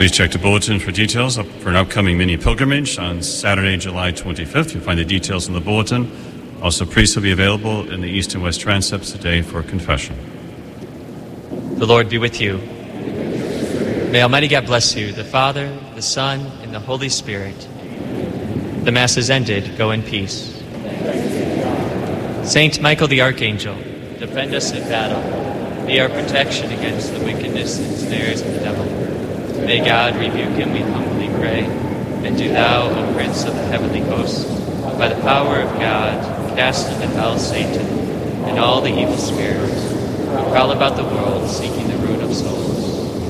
Please check the bulletin for details for an upcoming mini pilgrimage on Saturday, July 25th. You'll find the details in the bulletin. Also, priests will be available in the east and west transepts today for confession. The Lord be with you. May Almighty God bless you, the Father, the Son, and the Holy Spirit. The Mass is ended. Go in peace. Saint Michael the Archangel, defend us in battle. Be our protection against the wickedness and snares of the devil. May God rebuke him, we humbly pray. And do thou, O Prince of the heavenly hosts, by the power of God, cast into hell Satan and all the evil spirits who prowl about the world seeking the ruin of souls.